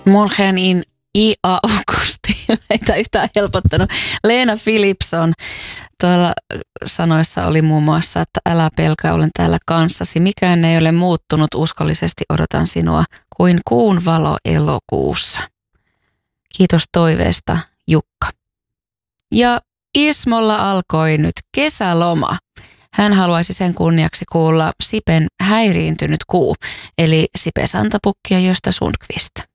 Morgenin i augusti. Meitä yhtään helpottanut. Leena Philipson tuolla sanoissa oli muun muassa, että älä pelkää, olen täällä kanssasi. Mikään ei ole muuttunut, uskollisesti odotan sinua kuin kuun valo elokuussa. Kiitos toiveesta, Jukka. Ja Ismolla alkoi nyt kesäloma. Hän haluaisi sen kunniaksi kuulla Sipen häiriintynyt kuu, eli Sipe Santapukki ja Gösta Sundqvist.